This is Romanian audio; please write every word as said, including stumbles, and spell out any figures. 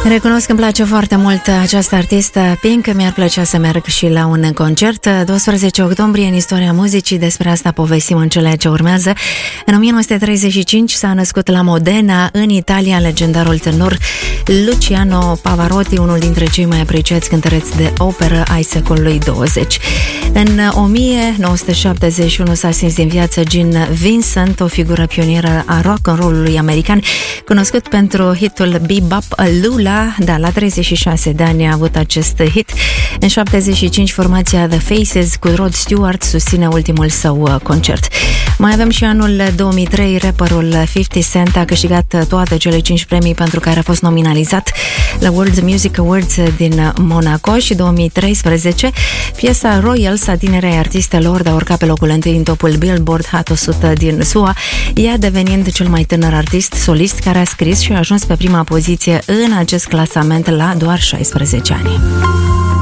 Recunosc că îmi place foarte mult această artistă Pink, mi-ar plăcea să merg și la un concert. doisprezece octombrie în istoria muzicii, despre asta povestim în cele ce urmează. În o mie nouă sute treizeci și cinci s-a născut la Modena, în Italia, legendarul tenor Luciano Pavarotti, unul dintre cei mai apreciați cântăreți de operă ai secolului douăzeci. În o mie nouă sute șaptezeci și unu s-a stins din viață Gene Vincent, o figură pionieră a rock-and-roll-ului american, cunoscut pentru hitul Bebop Lula. Da, la treizeci și șase de ani a avut acest hit. În șaptezeci și cinci formația The Faces cu Rod Stewart susține ultimul său concert. Mai avem și anul două mii trei, rapperul cincizeci Cent a câștigat toate cele cinci premii pentru care a fost nominalizat la World Music Awards din Monaco, și două mii treisprezece piesa Royals a tinerei artistelor a urcat pe locul întâi în topul Billboard Hot o sută din S U A, ea devenind cel mai tânăr artist solist care a scris și a ajuns pe prima poziție în acest clasament la doar șaisprezece ani.